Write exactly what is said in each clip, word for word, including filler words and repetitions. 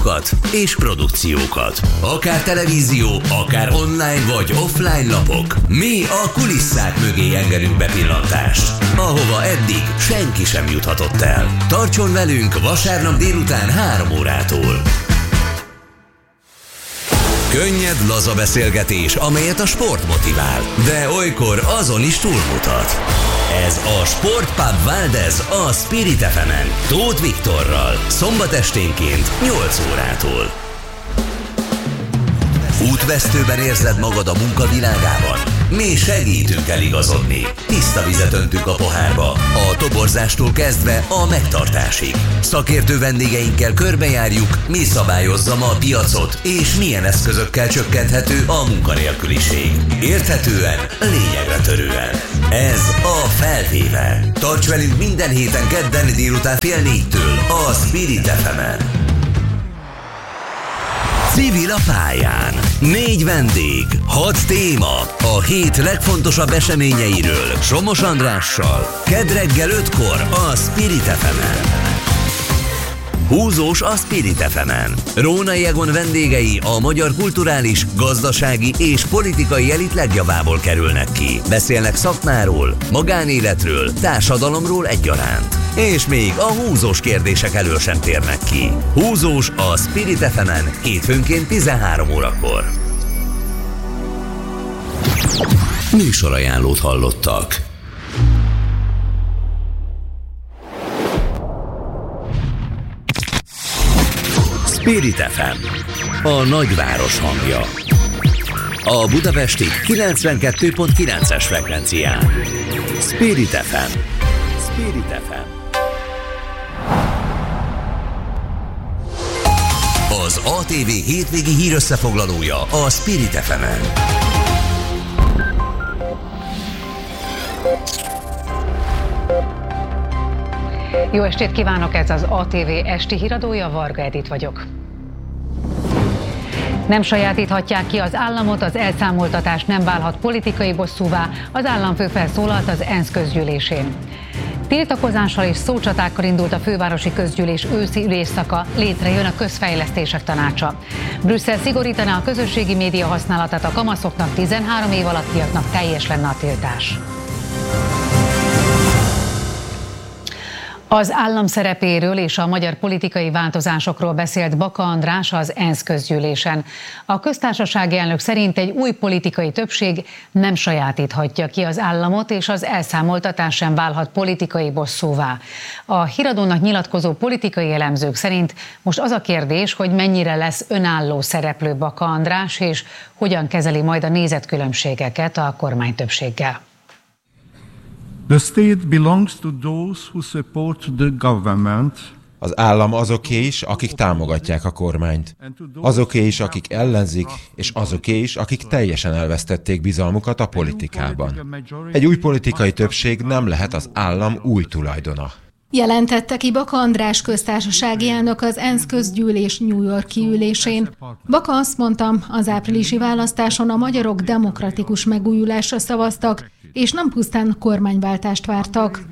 sportosokat és produkciókat. Akár televízió, akár online vagy offline lapok. Mi a kulisszák mögé engedünk bepillantást, ahova eddig senki sem juthatott el. Tartson velünk vasárnap délután három órától. Könnyed, laza beszélgetés, amelyet a sport motivál, de olykor azon is túlmutat. Ez a Sportpub Valdez a Spirit ef emen, Tóth Viktorral, szombat esténként nyolc órától. Útvesztőben érzed magad a munkavilágában? Mi segítünk eligazodni. Tiszta vizet öntünk a pohárba, a toborzástól kezdve a megtartásig. Szakértő vendégeinkkel körbejárjuk, mi szabályozza ma a piacot, és milyen eszközökkel csökkenthető a munkanélküliség. Érthetően, lényegre törően. Ez a Felvéve. Tarts velünk minden héten kedden délután fél négytől a Spirit ef emen. Civil a pályán. Négy vendég, hat téma, a hét legfontosabb eseményeiről Somos Andrással. Kedd reggel ötkor a Spirit ef emen. Húzós a Spirit ef emen. Rónai Egon vendégei a magyar kulturális, gazdasági és politikai elit legjavából kerülnek ki. Beszélnek szakmáról, magánéletről, társadalomról egyaránt. És még a húzós kérdések elől sem térnek ki. Húzós a Spirit ef emen hétfőnként tizenhárom órakor. Műsorajánlót hallottak. Spirit ef em, a nagyváros hangja. A budapesti kilencvenkettő pont kilences frekvencián. Spirit ef em. Spirit ef em. Az á té vé hétvégi hírösszefoglalója a Spirit ef emen. Jó estét kívánok, ez az á té vé esti híradója, Varga Edit vagyok. Nem sajátíthatják ki az államot, az elszámoltatás nem válhat politikai bosszúvá, az államfő felszólalt az ENSZ közgyűlésén. Tiltakozással és szócsatákkal indult a fővárosi közgyűlés őszi ülésszaka, létrejön a közfejlesztések tanácsa. Brüsszel szigorítaná a közösségi média használatát, a kamaszoknak, tizenhárom év alattiaknak teljes lenne a tiltás. Az állam szerepéről és a magyar politikai változásokról beszélt Baka András az ENSZ közgyűlésen. A köztársasági elnök szerint egy új politikai többség nem sajátíthatja ki az államot, és az elszámoltatás sem válhat politikai bosszúvá. A híradónak nyilatkozó politikai elemzők szerint most az a kérdés, hogy mennyire lesz önálló szereplő Baka András, és hogyan kezeli majd a nézetkülönbségeket a kormánytöbbséggel. The state belongs to those who support the government. Az állam azoké is, akik támogatják a kormányt. Azoké is, akik ellenzik, és azoké is, akik teljesen elvesztették bizalmukat a politikában. Egy új politikai többség nem lehet az állam új tulajdona. Jelentette ki Baka András köztársasági elnök az ENSZ közgyűlés New York-i ülésén. Baka azt mondta, az áprilisi választáson a magyarok demokratikus megújulásra szavaztak, és nem pusztán kormányváltást vártak.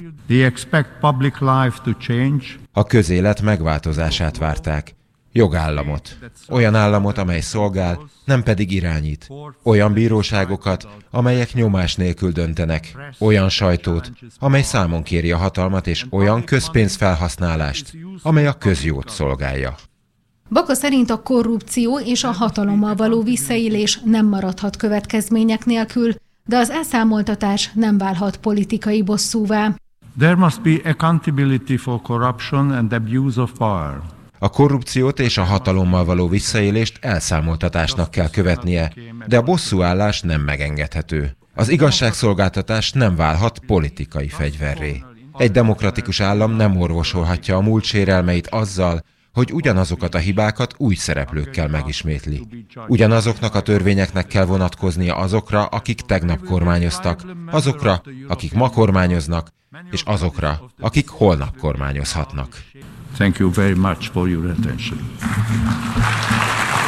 A közélet megváltozását várták. Jogállamot. Olyan államot, amely szolgál, nem pedig irányít. Olyan bíróságokat, amelyek nyomás nélkül döntenek. Olyan sajtót, amely számon kéri a hatalmat, és olyan közpénzfelhasználást, amely a közjót szolgálja. Baka szerint a korrupció és a hatalommal való visszaélés nem maradhat következmények nélkül, de az elszámoltatás nem válhat politikai bosszúvá. There must be accountability for corruption and abuse of power. A korrupciót és a hatalommal való visszaélést elszámoltatásnak kell követnie, de a bosszúállás nem megengedhető. Az igazságszolgáltatás nem válhat politikai fegyverré. Egy demokratikus állam nem orvosolhatja a múlt sérelmeit azzal, hogy ugyanazokat a hibákat új szereplőkkel megismétli. Ugyanazoknak a törvényeknek kell vonatkoznia azokra, akik tegnap kormányoztak, azokra, akik ma kormányoznak, és azokra, akik holnap kormányozhatnak. Thank you very much for your attention.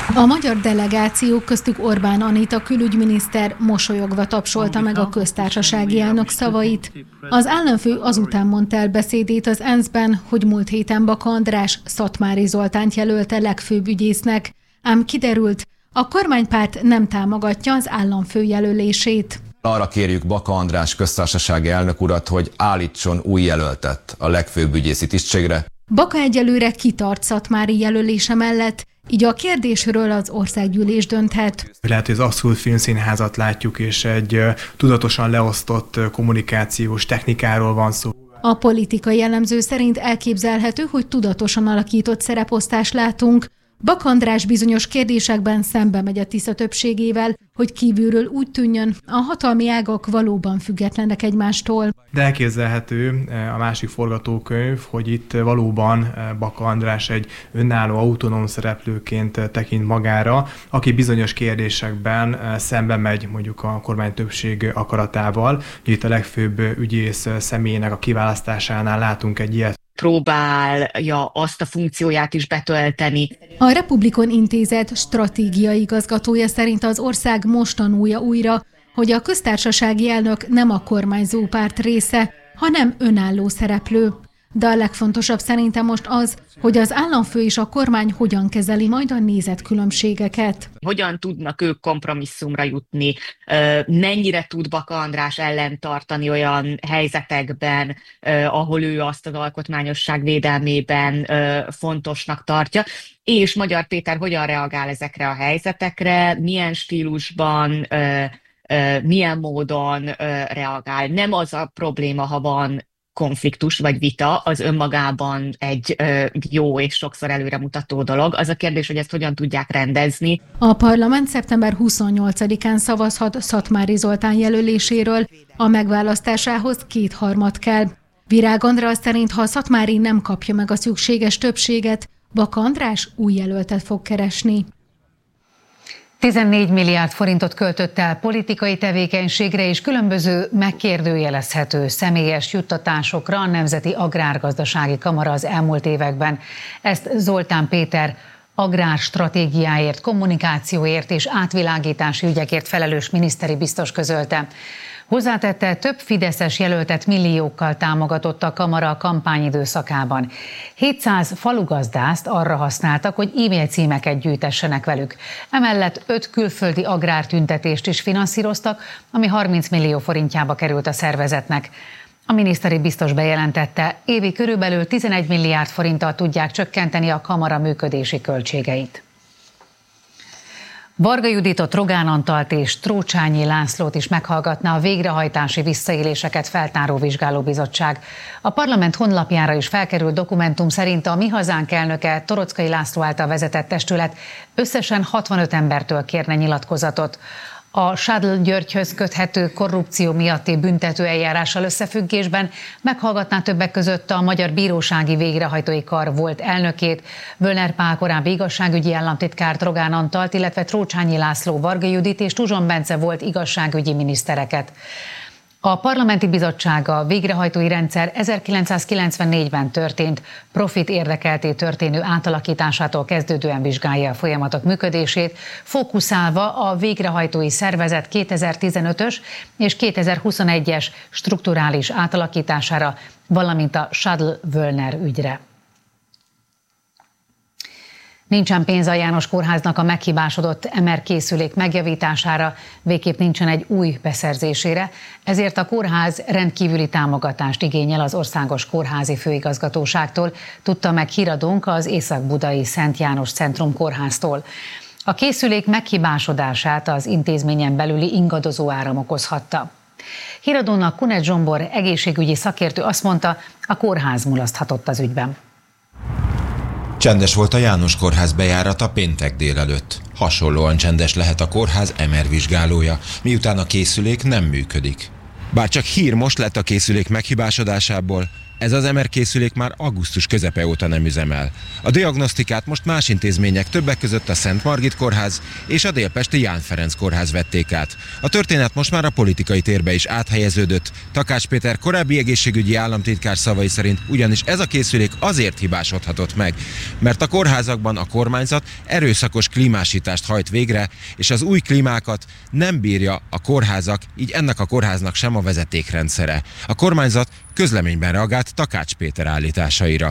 A magyar delegációk, köztük Orbán Anita külügyminiszter mosolyogva tapsolta meg a köztársasági elnök szavait. Az államfő azután mondta el beszédét az é en es-ben, hogy múlt héten Baka András Szatmári Zoltánt jelölte legfőbb ügyésznek, ám kiderült, a kormánypárt nem támogatja az államfő jelölését. Arra kérjük Baka András köztársasági elnök urat, hogy állítson új jelöltet a legfőbb ügyészi tisztségre. Baka egyelőre kitart Szatmári jelölése mellett, így a kérdésről az országgyűlés dönthet. Lehet, hogy az abszolút filmszínházat látjuk, és egy tudatosan leosztott kommunikációs technikáról van szó. A politikai elemző szerint elképzelhető, hogy tudatosan alakított szereposztást látunk. Baka András bizonyos kérdésekben szembe megy a Tisza többségével, hogy kívülről úgy tűnjön, a hatalmi ágak valóban függetlenek egymástól. De elképzelhető a másik forgatókönyv, hogy itt valóban Baka András egy önálló, autonóm szereplőként tekint magára, aki bizonyos kérdésekben szembe megy mondjuk a kormány többség akaratával. Itt a legfőbb ügyész személyének a kiválasztásánál látunk egy ilyet. Próbálja azt a funkcióját is betölteni. A Republikon Intézet stratégiai igazgatója szerint az ország most tanulja újra, hogy a köztársasági elnök nem a kormányzó párt része, hanem önálló szereplő. De a legfontosabb szerintem most az, hogy az államfő és a kormány hogyan kezeli majd a nézetkülönbségeket. Hogyan tudnak ők kompromisszumra jutni, mennyire tud Baka András ellen tartani olyan helyzetekben, ahol ő azt az alkotmányosság védelmében fontosnak tartja, és Magyar Péter hogyan reagál ezekre a helyzetekre, milyen stílusban, milyen módon reagál. Nem az a probléma, ha van konfliktus vagy vita, az önmagában egy ö, jó és sokszor előremutató dolog. Az a kérdés, hogy ezt hogyan tudják rendezni. A parlament szeptember huszonnyolcadikán szavazhat Szatmári Zoltán jelöléséről, a megválasztásához kétharmad kell. Virág Andrea szerint, ha Szatmári nem kapja meg a szükséges többséget, Baka András új jelöltet fog keresni. tizennégy milliárd forintot költött el politikai tevékenységre és különböző megkérdőjelezhető személyes juttatásokra a Nemzeti Agrárgazdasági Kamara az elmúlt években. Ezt Zoltán Péter agrárstratégiáért, kommunikációért és átvilágítási ügyekért felelős miniszteri biztos közölte. Hozzátette, több fideszes jelöltet milliókkal támogatott a kamara a kampányidőszakában. hétszáz falugazdászt arra használtak, hogy e-mail címeket gyűjtessenek velük. Emellett öt külföldi agrártüntetést is finanszíroztak, ami harminc millió forintjába került a szervezetnek. A miniszteri biztos bejelentette, évi körülbelül tizenegy milliárd forinttal tudják csökkenteni a kamara működési költségeit. Varga Juditot, Rogán Antalt és Trócsányi Lászlót is meghallgatná a végrehajtási visszaéléseket feltáró vizsgálóbizottság. A parlament honlapjára is felkerült dokumentum szerint a Mi Hazánk elnöke, Toroczkai László által vezetett testület összesen hatvanöt embertől kérne nyilatkozatot. A Sádl Györgyhöz köthető korrupció miatti büntetőeljárással összefüggésben meghallgatná többek között a Magyar Bírósági Végrehajtói Kar volt elnökét, Völner Pál korábbi igazságügyi államtitkárt, Rogán Antalt, illetve Trócsányi László, Varga Judit és Tuzson Bence volt igazságügyi minisztereket. A parlamenti bizottság a végrehajtói rendszer ezerkilencszázkilencvennégyben történt profit érdekelté történő átalakításától kezdődően vizsgálja a folyamatok működését, fókuszálva a végrehajtói szervezet kétezer-tizenötös és kétezer-huszonegyes strukturális átalakítására, valamint a Sádl-Völner ügyre. Nincsen pénz a János Kórháznak a meghibásodott em er készülék megjavítására, végképp nincsen egy új beszerzésére, ezért a kórház rendkívüli támogatást igényel az Országos Kórházi Főigazgatóságtól, tudta meg híradónk az Észak-Budai Szent János Centrum Kórháztól. A készülék meghibásodását az intézményen belüli ingadozó áram okozhatta. Híradónak Kunet Zsombor egészségügyi szakértő azt mondta, a kórház mulaszthatott az ügyben. Csendes volt a János Kórház bejárata péntek délelőtt. Hasonlóan csendes lehet a kórház em er vizsgálója, miután a készülék nem működik. Bár csak hír most lett a készülék meghibásodásából, Ez az em er készülék már augusztus közepe óta nem üzemel. A diagnosztikát most más intézmények, többek között a Szent Margit Kórház és a délpesti Ján Ferenc Kórház vették át. A történet most már a politikai térbe is áthelyeződött. Takács Péter korábbi egészségügyi államtitkár szavai szerint ugyanis ez a készülék azért hibásodhatott meg, mert a kórházakban a kormányzat erőszakos klímásítást hajt végre, és az új klímákat nem bírja a kórházak, így ennek a kórháznak sem a vezetékrendszere. A kormányzat közleményben reagált Takács Péter állításaira.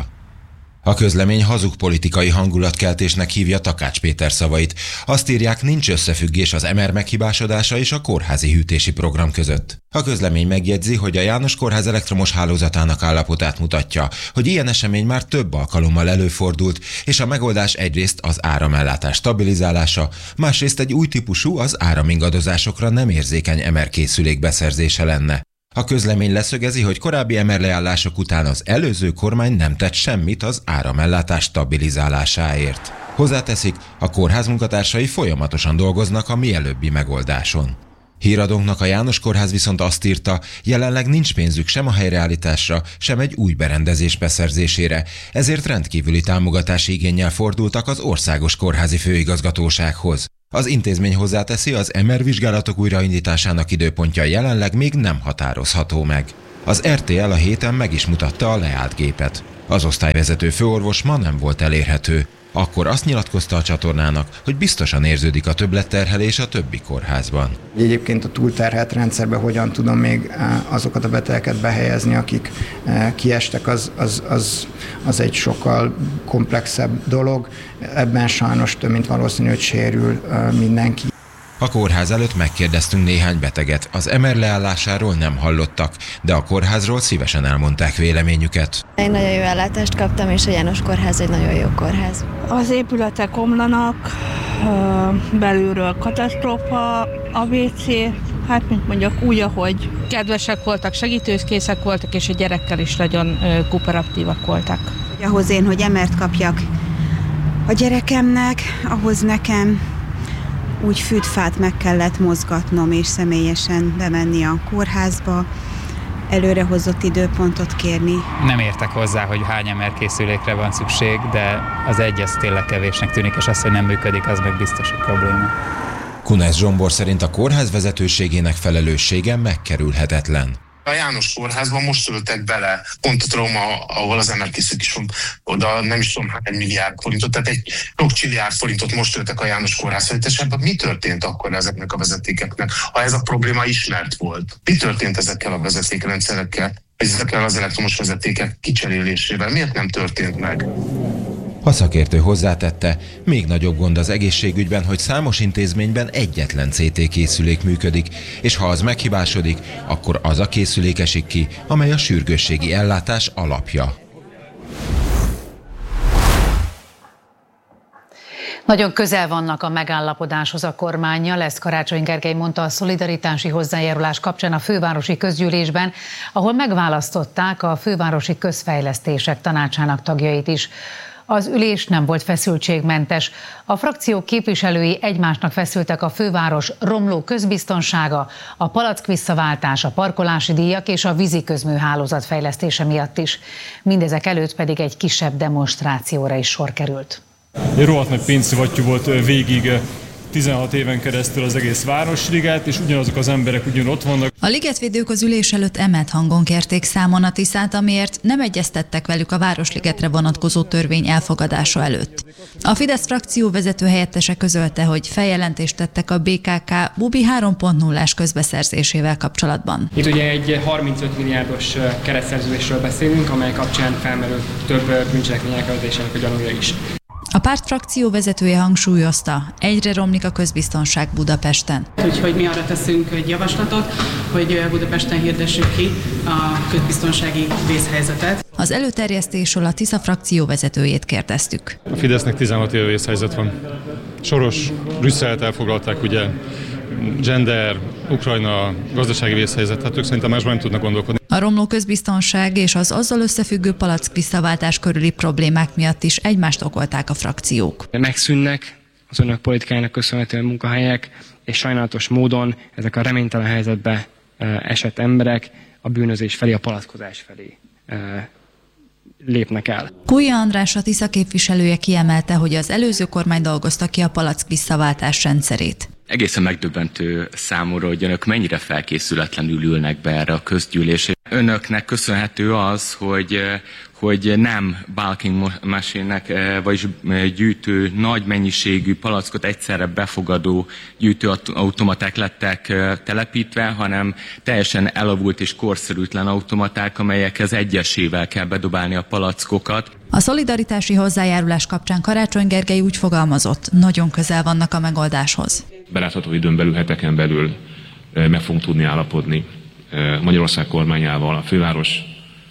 A közlemény hazug politikai hangulatkeltésnek hívja Takács Péter szavait. Azt írják, nincs összefüggés az em er meghibásodása és a kórházi hűtési program között. A közlemény megjegyzi, hogy a János Kórház elektromos hálózatának állapotát mutatja, hogy ilyen esemény már több alkalommal előfordult, és a megoldás egyrészt az áramellátás stabilizálása, másrészt egy új típusú, az áramingadozásokra nem érzékeny em er készülék beszerzése lenne. A közlemény leszögezi, hogy korábbi em er leállások után az előző kormány nem tett semmit az áramellátás stabilizálásáért. Hozzáteszik, a kórház munkatársai folyamatosan dolgoznak a mielőbbi megoldáson. Híradónknak a János Kórház viszont azt írta, jelenleg nincs pénzük sem a helyreállításra, sem egy új berendezés beszerzésére, ezért rendkívüli támogatási igénnyel fordultak az Országos Kórházi Főigazgatósághoz. Az intézmény hozzáteszi, az em er vizsgálatok újraindításának időpontja jelenleg még nem határozható meg. Az er té el a héten meg is mutatta a leállt gépet. Az osztályvezető főorvos ma nem volt elérhető. Akkor azt nyilatkozta a csatornának, hogy biztosan érződik a többletterhelés a többi kórházban. Egyébként a túlterhelt rendszerbe hogyan tudom még azokat a betegeket behelyezni, akik kiestek, az, az, az, az egy sokkal komplexebb dolog. Ebben sajnos több mint valószínű, hogy sérül mindenki. A kórház előtt megkérdeztünk néhány beteget. Az em er leállásáról nem hallottak, de a kórházról szívesen elmondták véleményüket. Én nagyon jó ellátást kaptam, és a János Kórház egy nagyon jó kórház. Az épületek omlanak, belülről katasztrófa, á bé cé, hát mint mondjak úgy, ahogy kedvesek voltak, segítőkészek voltak, és a gyerekkel is nagyon kooperaktívak voltak. Ahhoz én, hogy em ert kapjak a gyerekemnek, ahhoz nekem úgy fűtfát meg kellett mozgatnom, és személyesen bemenni a kórházba, előrehozott időpontot kérni. Nem értek hozzá, hogy hány em er készülékre van szükség, de az egy az tényleg kevésnek tűnik, és az, hogy nem működik, az meg biztos a probléma. Kunesz Zsombor szerint a kórház vezetőségének felelőssége megkerülhetetlen. A János Kórházban most szültek bele pont a trauma, ahol az em er készülék is oda nem is tudom hány milliárd forintot, tehát egy sok csilliárd forintot most szültek a János Kórház feltétlenül. Mi történt akkor ezeknek a vezetékeknek, ha ez a probléma ismert volt? Mi történt ezekkel a vezetékrendszerekkel, ezekkel az elektromos vezetékek kicserélésével? Miért nem történt meg? A szakértő hozzátette, még nagyobb gond az egészségügyben, hogy számos intézményben egyetlen cé té készülék működik, és ha az meghibásodik, akkor az a készülék esik ki, amely a sürgősségi ellátás alapja. Nagyon közel vannak a megállapodáshoz a kormánnyal, ezt Karácsony Gergely mondta a szolidaritási hozzájárulás kapcsán a fővárosi közgyűlésben, ahol megválasztották a fővárosi közfejlesztések tanácsának tagjait is. Az ülés nem volt feszültségmentes. A frakciók képviselői egymásnak feszültek a főváros romló közbiztonsága, a palack visszaváltás, a parkolási díjak és a víziközműhálózat fejlesztése miatt is. Mindezek előtt pedig egy kisebb demonstrációra is sor került. Egy rohadt nagy pénzszivattyú volt végig tizenhat éven keresztül az egész Városliget, és ugyanazok az emberek ugyan ott vannak. A ligetvédők az ülés előtt emelt hangon kérték számon a Tiszát, amiért nem egyeztettek velük a Városligetre vonatkozó törvény elfogadása előtt. A Fidesz frakció vezető helyettese közölte, hogy feljelentést tettek a bé ká ká Bubi három pont nullás közbeszerzésével kapcsolatban. Itt ugye egy harmincöt milliárdos keretszerződésről beszélünk, amely kapcsán felmerült több bűncselekmény elkövetésének a gyanúja is. A párt frakció vezetője hangsúlyozta, egyre romlik a közbiztonság Budapesten. Úgyhogy mi arra teszünk egy javaslatot, hogy Budapesten hirdessük ki a közbiztonsági vészhelyzetet. Az előterjesztésről a Tisza frakció vezetőjét kérdeztük. A Fidesznek tizenhat éve vészhelyzet van. Soros, Brüsszelt elfoglalták, ugye, gender, Ukrajna, gazdasági vészhelyzet, hát ők szerintem másban nem tudnak gondolkodni. A romló közbiztonság és az azzal összefüggő palack visszaváltás körüli problémák miatt is egymást okolták a frakciók. Megszűnnek az önök politikájának köszönhetően munkahelyek, és sajnálatos módon ezek a reménytelen helyzetbe esett emberek a bűnözés felé, a palackozás felé lépnek el. Kúja András, a Tisza képviselője kiemelte, hogy az előző kormány dolgozta ki a palack visszaváltás rendszerét. Egészen megdöbbentő számomra, hogy önök mennyire felkészületlenül ülnek be erre a közgyűlésre. Önöknek köszönhető az, hogy, hogy nem bulking machine-nek, vagyis gyűjtő nagy mennyiségű palackot egyszerre befogadó gyűjtőautomaták lettek telepítve, hanem teljesen elavult és korszerűtlen automaták, amelyekhez egyesével kell bedobálni a palackokat. A szolidaritási hozzájárulás kapcsán Karácsony Gergely úgy fogalmazott, nagyon közel vannak a megoldáshoz. Belátható időn belül, heteken belül meg fogunk tudni állapodni Magyarország kormányával a főváros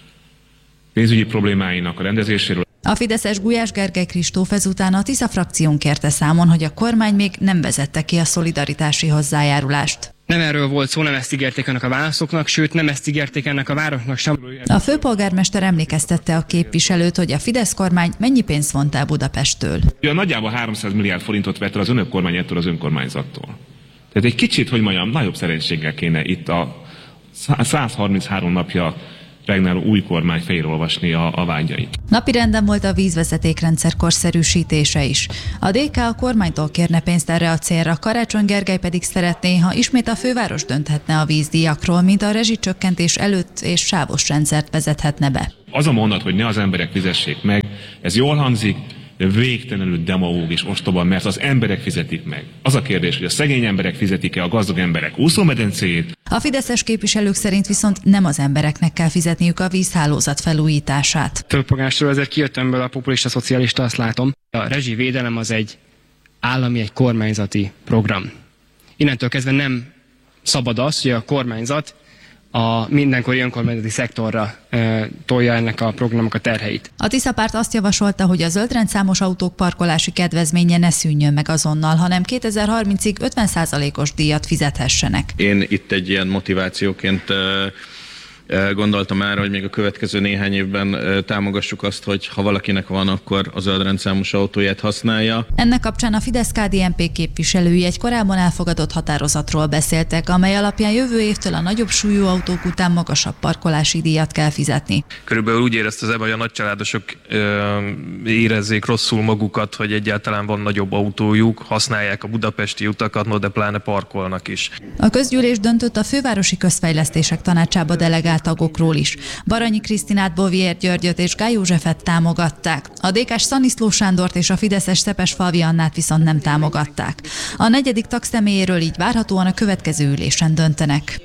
pénzügyi problémáinak a rendezéséről. A fideszes Gulyás Gergely Kristóf ezután a Tisza frakción kérte számon, hogy a kormány még nem vezette ki a szolidaritási hozzájárulást. Nem erről volt szó, nem ezt ígérték ennek a válaszoknak, sőt nem ezt ígérték ennek a városnak sem. A főpolgármester emlékeztette a képviselőt, hogy a Fidesz kormány mennyi pénzt vont el Budapesttől. Ja, nagyjából háromszáz milliárd forintot vett el az önök kormány ettől az önkormányzattól. Tehát egy kicsit, hogy mondjam, nagyobb szerénységgel kéne itt a száz harminchárom napja regnáló új kormány felolvasni a, a vágyait. Napirenden volt a vízvezetékrendszer korszerűsítése is. A dé ká a kormánytól kérne pénzt erre a célra, Karácsony Gergely pedig szeretné, ha ismét a főváros dönthetne a vízdíjakról, mint a rezsicsökkentés előtt, és sávos rendszert vezethetne be. Az a mondat, hogy ne az emberek fizessék meg, ez jól hangzik, de végtelenül demagóg és ostoba, mert az emberek fizetik meg. Az a kérdés, hogy a szegény emberek fizetik-e a gazdag emberek úszómedencéjét. A fideszes képviselők szerint viszont nem az embereknek kell fizetniük a vízhálózat felújítását. Fölpolgástól ezért kijöttem belőle a populista szocialista, azt látom. A rezsivédelem az egy állami, egy kormányzati program. Innentől kezdve nem szabad az, hogy a kormányzat a mindenkori önkormányzati szektorra e, tolja ennek a programnak a terheit. A Tisza párt azt javasolta, hogy a zöldrendszámos autók parkolási kedvezménye ne szűnjön meg azonnal, hanem kétezer-harmincig ötven százalékos díjat fizethessenek. Én itt egy ilyen motivációként gondoltam már, hogy még a következő néhány évben támogassuk azt, hogy ha valakinek van, akkor a zöldrendszámos autóját használja. Ennek kapcsán a Fidesz-ká dé en pé képviselői egy korábban elfogadott határozatról beszéltek, amely alapján jövő évtől a nagyobb súlyú autók után magasabb parkolási díjat kell fizetni. Körülbelül úgy érezte az ebben, hogy a nagycsaládosok ö, érezzék rosszul magukat, hogy egyáltalán van nagyobb autójuk, használják a budapesti utakat, no de pláne parkolnak is. A közgyűlés döntött a Fővárosi Közfejlesztések Tanácsába delegált tagokról is. Baranyi Krisztinát, Bovier Györgyöt és Gály Józsefet támogatták. A dé ká-s Szaniszló Sándort és a fideszes Szepesfalvi Annát viszont nem támogatták. A negyedik tag személyéről így várhatóan a következő ülésen döntenek.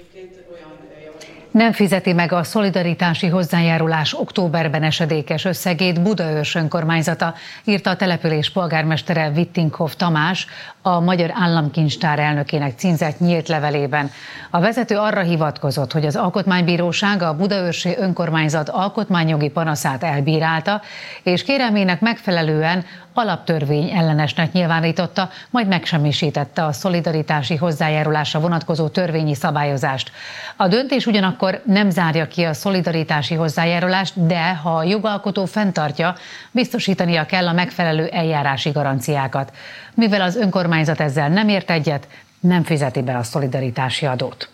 Nem fizeti meg a szolidaritási hozzájárulás októberben esedékes összegét Budaörs önkormányzata, írta a település polgármestere Wittinghoff Tamás a Magyar Államkincstár elnökének címzett nyílt levelében. A vezető arra hivatkozott, hogy az Alkotmánybíróság a budaörsi önkormányzat alkotmányjogi panaszát elbírálta, és kérelmének megfelelően alaptörvény ellenesnek nyilvánította, majd megsemmisítette a szolidaritási hozzájárulásra vonatkozó törvényi szabályozást. A döntés ugyanakkor nem zárja ki a szolidaritási hozzájárulást, de ha a jogalkotó fenntartja, biztosítania kell a megfelelő eljárási garanciákat. Mivel az önkormányzat ezzel nem ért egyet, nem fizeti be a szolidaritási adót.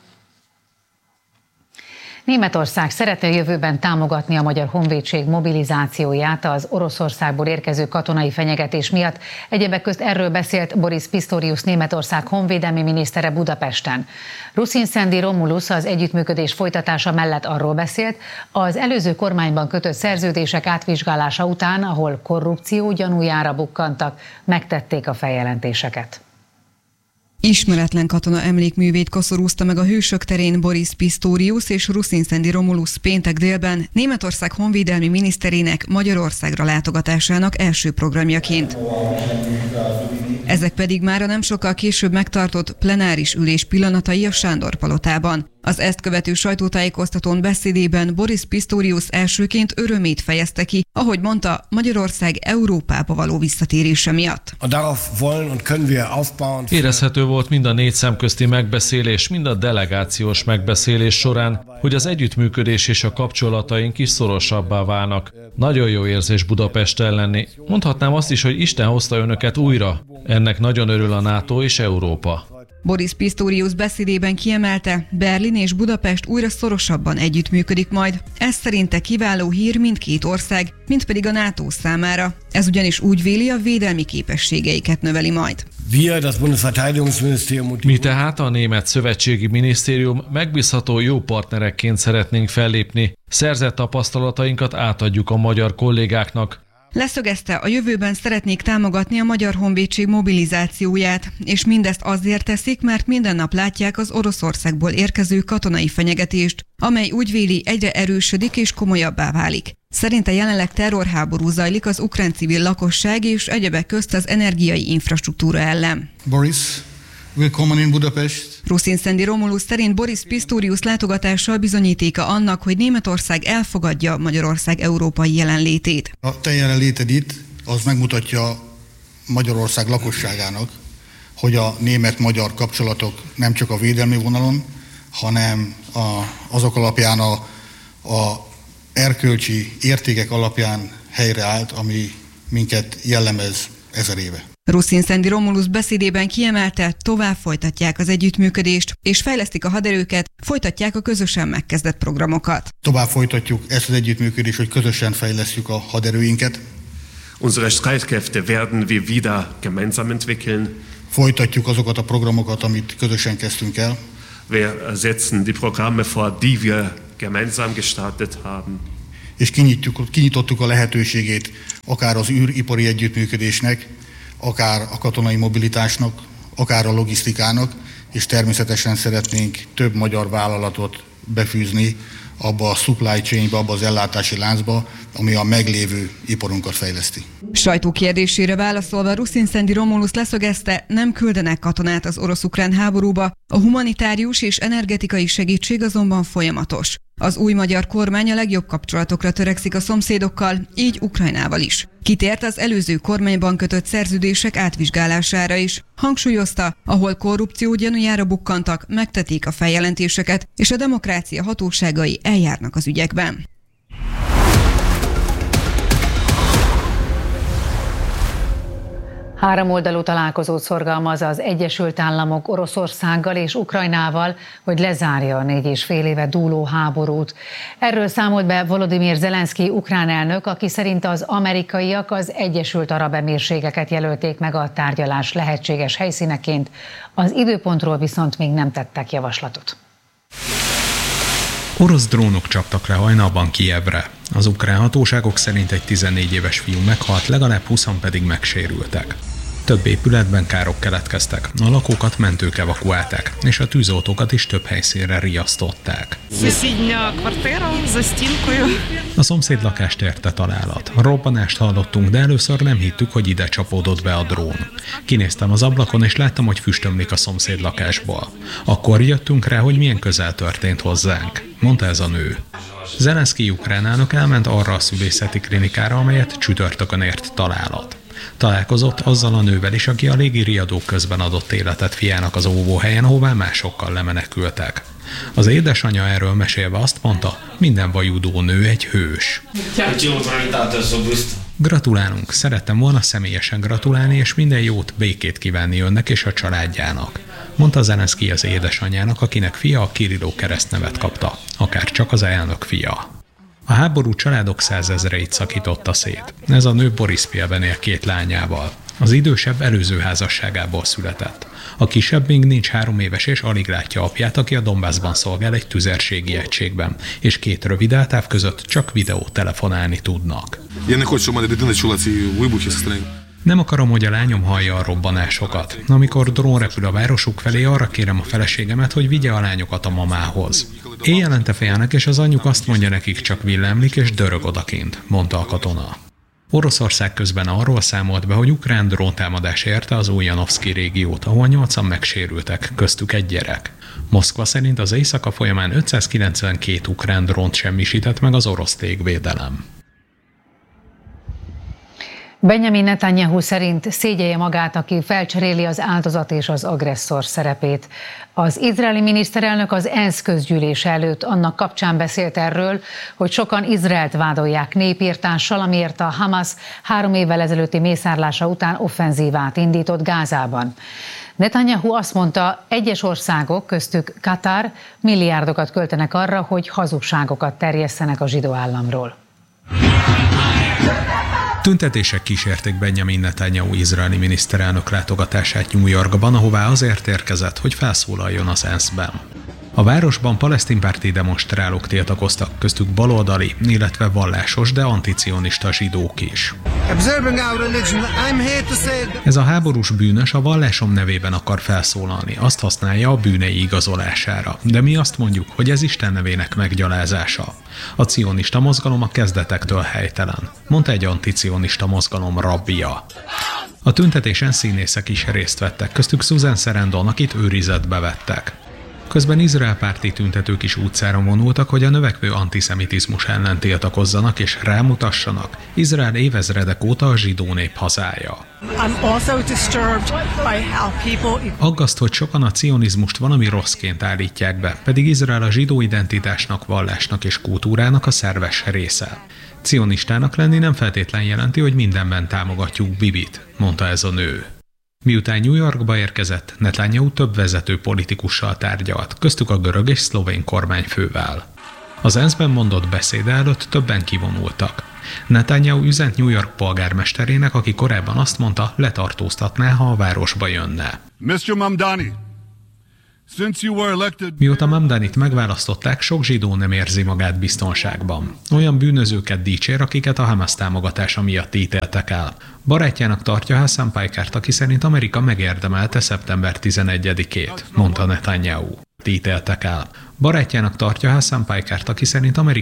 Németország szeretne jövőben támogatni a Magyar Honvédség mobilizációját az Oroszországból érkező katonai fenyegetés miatt. Egyebek közt erről beszélt Boris Pistorius Németország honvédelmi minisztere Budapesten. Rusin-Szendi Romulus az együttműködés folytatása mellett arról beszélt, az előző kormányban kötött szerződések átvizsgálása után, ahol korrupció gyanújára bukkantak, megtették a feljelentéseket. Ismeretlen katona emlékművét koszorúzta meg a Hősök terén Boris Pistorius és Rusin-Szendi Romulus péntek délben Németország honvédelmi miniszterének Magyarországra látogatásának első programjaként. Ezek pedig már a nem sokkal később megtartott plenáris ülés pillanatai a Sándor-palotában. Az ezt követő sajtótájékoztatón beszédében Boris Pistorius elsőként örömét fejezte ki, ahogy mondta, Magyarország Európába való visszatérése miatt. Érezhető volt mind a négy szemközti megbeszélés, mind a delegációs megbeszélés során, hogy az együttműködés és a kapcsolataink is szorosabbá válnak. Nagyon jó érzés Budapesten lenni. Mondhatnám azt is, hogy Isten hozta önöket újra. Ennek nagyon örül a NATO és Európa. Boris Pistorius beszédében kiemelte, Berlin és Budapest újra szorosabban együttműködik majd. Ez szerinte kiváló hír mindkét ország, mint pedig a NATO számára. Ez ugyanis úgy véli, a védelmi képességeiket növeli majd. Mi tehát a Német Szövetségi Minisztérium megbízható jó partnerekként szeretnénk fellépni. Szerzett tapasztalatainkat átadjuk a magyar kollégáknak. Leszögezte, a jövőben szeretnék támogatni a Magyar Honvédség mobilizációját, és mindezt azért teszik, mert minden nap látják az Oroszországból érkező katonai fenyegetést, amely úgy véli egyre erősödik és komolyabbá válik. Szerinte jelenleg terrorháború zajlik az ukrán civil lakosság és egyebek közt az energiai infrastruktúra ellen. Boris, willkommen in Budapest. Ruszinszendi Romulus szerint Boris Pistorius látogatással bizonyítéka annak, hogy Németország elfogadja Magyarország európai jelenlétét. A te jelenléted itt, az megmutatja Magyarország lakosságának, hogy a német-magyar kapcsolatok nem csak a védelmi vonalon, hanem a, azok alapján a, a erkölcsi értékek alapján helyreállt, ami minket jellemez ezer éve. Ruszinszendi Romulus beszédében kiemelte, tovább folytatják az együttműködést, és fejlesztik a haderőket, folytatják a közösen megkezdett programokat. Tovább folytatjuk ezt az együttműködést, hogy közösen fejlesztjük a haderőinket. Unsere Streitkräfte werden wir wieder gemeinsam entwickeln. Folytatjuk azokat a programokat, amit közösen kezdtünk el. Wir setzen die Programme fort, die wir gemeinsam gestartet haben. És kinyitjuk, kinyitottuk a lehetőségét akár az űripari együttműködésnek, akár a katonai mobilitásnak, akár a logisztikának, és természetesen szeretnénk több magyar vállalatot befűzni abba a supply chainbe, abba az ellátási láncba, ami a meglévő iparunkat fejleszti. Sajtó kérdésére válaszolva Ruszinszendi Romulus leszögezte, nem küldenek katonát az orosz-ukrán háborúba, a humanitárius és energetikai segítség azonban folyamatos. Az új magyar kormány a legjobb kapcsolatokra törekszik a szomszédokkal, így Ukrajnával is. Kitért az előző kormányban kötött szerződések átvizsgálására is. Hangsúlyozta, ahol korrupció gyanújára bukkantak, megtették a feljelentéseket, és a demokrácia hatóságai eljárnak az ügyekben. Háromoldalú találkozót szorgalmaz az Egyesült Államok Oroszországgal és Ukrajnával, hogy lezárja a négy és fél éve dúló háborút. Erről számolt be Volodymyr Zelenszky ukrán elnök, aki szerint az amerikaiak az Egyesült Arab Emírségeket jelölték meg a tárgyalás lehetséges helyszíneként, az időpontról viszont még nem tettek javaslatot. Orosz drónok csaptak le hajnalban Kijevre. Az ukrán hatóságok szerint egy tizennégy éves fiú meghalt, legalább húszan pedig megsérültek. Több épületben károk keletkeztek, a lakókat mentők evakuálták, és a tűzoltókat is több helyszínre riasztották. A szomszéd lakást érte találat. Robbanást hallottunk, de először nem hittük, hogy ide csapódott be a drón. Kinéztem az ablakon, és láttam, hogy füstömlik a szomszéd lakásból. Akkor jöttünk rá, hogy milyen közel történt hozzánk, mondta ez a nő. Zelenszky ukrán elnök elment arra a szülészeti klinikára, amelyet csütörtökön ért találat. Találkozott azzal a nővel is, aki a légiriadók közben adott életet fiának az óvóhelyen, ahová másokkal lemenekültek. Az édesanyja erről mesélve azt mondta, minden vajudó nő egy hős. Gratulálunk, szerettem volna személyesen gratulálni, és minden jót, békét kívánni önnek és a családjának, mondta Zelenszky az édesanyjának, akinek fia a Kirilló keresztnevet kapta, akár csak az elnök fia. A háború családok százezreit szakította szét. Ez a nő Borispilben él két lányával. Az idősebb előző házasságából született. A kisebb még nincs három éves és alig látja apját, aki a Donbassban szolgál egy tüzérségi egységben, és két rövid eltáv között csak videót telefonálni tudnak. Nem akarom, hogy a lányom hallja a robbanásokat. Amikor drón repül a városuk felé, arra kérem a feleségemet, hogy vigye a lányokat a mamához. Éjjelente félnek, és az anyjuk azt mondja nekik, csak villámlik és dörög odakint, mondta a katona. Oroszország közben arról számolt be, hogy ukrán dróntámadás érte az Uljanovszki régiót, ahol nyolcan megsérültek, köztük egy gyerek. Moszkva szerint az éjszaka folyamán ötszázkilencvenkét ukrán drónt semmisített meg az orosz légvédelem. Benjamin Netanyahu szerint szégyelje magát, aki felcseréli az áldozat és az agresszor szerepét. Az izraeli miniszterelnök az ENSZ közgyűlés előtt annak kapcsán beszélt erről, hogy sokan Izraelt vádolják népírtással, amiért a Hamas három évvel ezelőtti mészárlása után offenzívát indított Gázában. Netanyahu azt mondta, egyes országok, köztük Katar milliárdokat költenek arra, hogy hazugságokat terjesszenek a zsidó államról. Tüntetések kísérték Benjamin Netanyahu izraeli miniszterelnök látogatását New Yorkban, ahová azért érkezett, hogy felszólaljon az ENSZ-ben. A városban palesztinpárti demonstrálók tiltakoztak, köztük baloldali, illetve vallásos, de anticionista zsidók is. Ez a háborús bűnös a vallásom nevében akar felszólalni, azt használja a bűnei igazolására. De mi azt mondjuk, hogy ez Isten nevének meggyalázása. A cionista mozgalom a kezdetektől helytelen, mondta egy anticionista mozgalom rabbija. A tüntetésen színészek is részt vettek, köztük Susan Sarandon, akit őrizetbe vettek. Közben Izrael párti tüntetők is utcára vonultak, hogy a növekvő antiszemitizmus ellen tiltakozzanak és rámutassanak, Izrael évezredek óta a zsidó nép hazája. Aggaszt, hogy sokan a cionizmust valami rosszként állítják be, pedig Izrael a zsidó identitásnak, vallásnak és kultúrának a szerves része. Cionistának lenni nem feltétlen jelenti, hogy mindenben támogatjuk Bibit, mondta ez a nő. Miután New Yorkba érkezett, Netanyahu több vezető politikussal tárgyalt, köztük a görög és szlovén kormányfővel. Az ENSZ-ben mondott beszéde előtt többen kivonultak. Netanyahu üzent New York polgármesterének, aki korábban azt mondta, letartóztatná, ha a városba jönne. miszter Mamdani, Mióta Mamdanit megválasztották, sok zsidó nem érzi magát biztonságban. Olyan bűnözőket dicsér, akiket a Hamas támogatása miatt ítéltek el. Barátjának tartja Hassan Pajkárt, aki szerint Amerika megérdemelte szeptember tizenegyedikét, mondta Netanyahu. Ítéltek el. Barátjának tartja Hassan Pajkárt, aki szerint Amerika